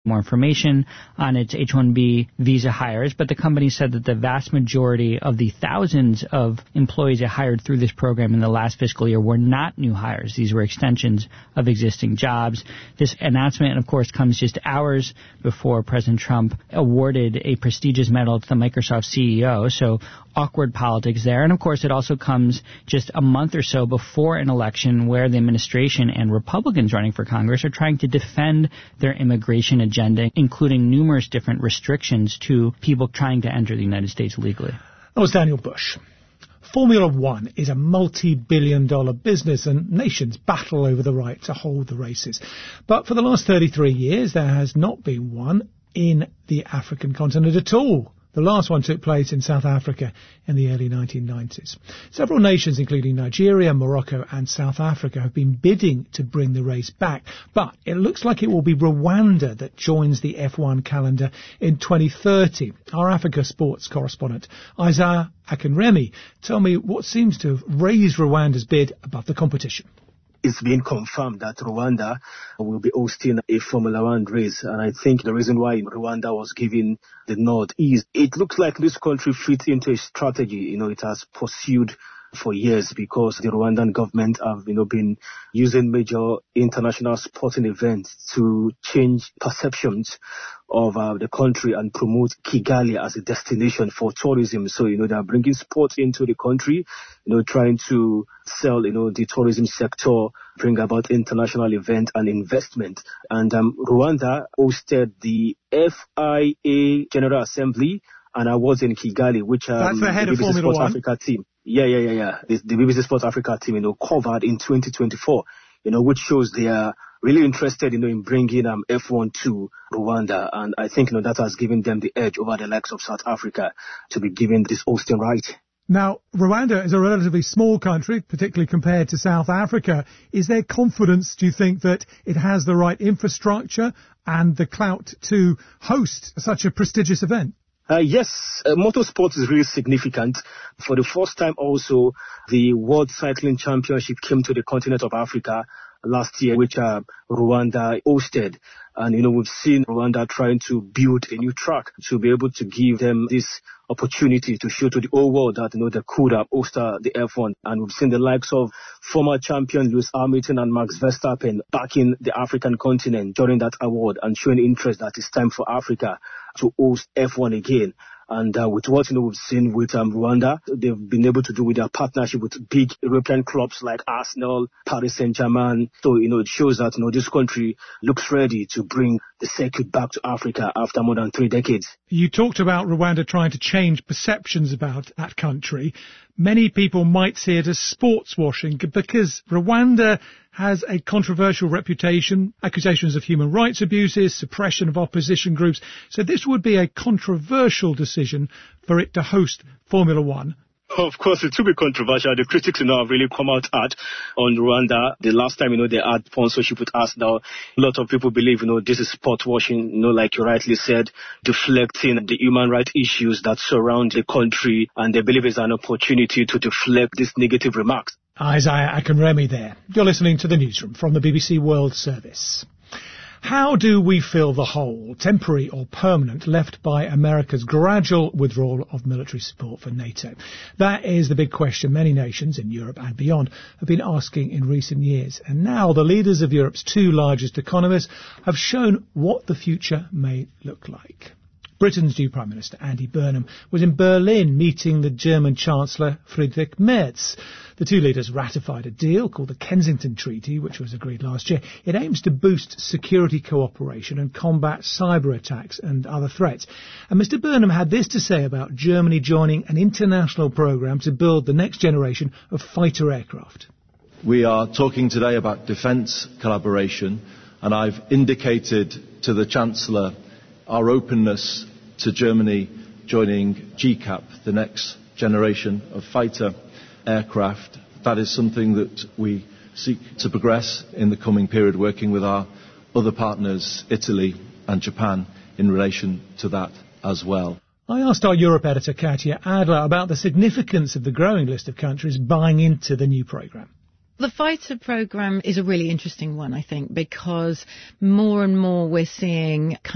more information on its H-1B visa hires, but the company said that the vast majority of the thousands of employees it hired through this program in the last fiscal year were not new hires. These were extensions of existing jobs. This announcement, of course, comes just hours before President Trump awarded a prestigious medal to the Microsoft CEO, so awkward politics there. And, of course, it also comes just a month or so before an election where the administration and Republicans running for Congress are trying to defend their immigration agenda, including numerous different restrictions to people trying to enter the United States legally. That was Daniel Bush. Formula One is a multi-billion-dollar business and nations battle over the right to hold the races. But for the last 33 years, there has not been one in the African continent at all. The last one took place in South Africa in the early 1990s. Several nations, including Nigeria, Morocco and South Africa, have been bidding to bring the race back. But it looks like it will be Rwanda that joins the F1 calendar in 2030. Our Africa sports correspondent, Isaiah Akinremi, tell me what seems to have raised Rwanda's bid above the competition. It's been confirmed that Rwanda will be hosting a Formula One race. And I think the reason why Rwanda was given the nod is it looks like this country fits into a strategy, it has pursued for years, because the Rwandan government have, been using major international sporting events to change perceptions of the country and promote Kigali as a destination for tourism. So, they are bringing sports into the country, trying to sell, the tourism sector, bring about international event and investment. And Rwanda hosted the FIA General Assembly, and I was in Kigali, which that's the head of BBC Formula Sports One. Africa team. Yeah. The BBC Sports Africa team, covered in 2024, which shows they are really interested, in bringing F1 to Rwanda. And I think, that has given them the edge over the likes of South Africa to be given this hosting right. Now, Rwanda is a relatively small country, particularly compared to South Africa. Is there confidence, do you think, that it has the right infrastructure and the clout to host such a prestigious event? Yes, motorsport is really significant. For the first time also, the World Cycling Championship came to the continent of Africa last year, which Rwanda hosted. And, we've seen Rwanda trying to build a new track to be able to give them this opportunity to show to the whole world that, they could have hosted the F1. And we've seen the likes of former champion Lewis Hamilton and Max Verstappen backing the African continent during that award and showing interest that it's time for Africa to host F1 again. And with what we've seen with Rwanda, they've been able to do with their partnership with big European clubs like Arsenal, Paris Saint-Germain. So, it shows that, this country looks ready to bring the circuit back to Africa after more than 3 decades. You talked about Rwanda trying to change perceptions about that country. Many people might see it as sports washing because Rwanda has a controversial reputation, accusations of human rights abuses, suppression of opposition groups. So this would be a controversial decision for it to host Formula One. Of course, it will be controversial. The critics, have really come out hard on Rwanda. The last time, they had sponsorship with Arsenal. A lot of people believe, this is sport washing, like you rightly said, deflecting the human rights issues that surround the country. And they believe it's an opportunity to deflect these negative remarks. Isaiah Akinremi there. You're listening to the newsroom from the BBC World Service. How do we fill the hole, temporary or permanent, left by America's gradual withdrawal of military support for NATO? That is the big question many nations in Europe and beyond have been asking in recent years. And now the leaders of Europe's 2 largest economies have shown what the future may look like. Britain's new Prime Minister, Andy Burnham, was in Berlin meeting the German Chancellor Friedrich Merz. The 2 leaders ratified a deal called the Kensington Treaty, which was agreed last year. It aims to boost security cooperation and combat cyber attacks and other threats. And Mr Burnham had this to say about Germany joining an international programme to build the next generation of fighter aircraft. We are talking today about defence collaboration, and I've indicated to the Chancellor our openness to Germany joining GCAP, the next generation of fighter aircraft. That is something that we seek to progress in the coming period, working with our other partners, Italy and Japan, in relation to that as well. I asked our Europe editor, Katya Adler, about the significance of the growing list of countries buying into the new programme. The fighter programme is a really interesting one, I think, because more and more we're seeing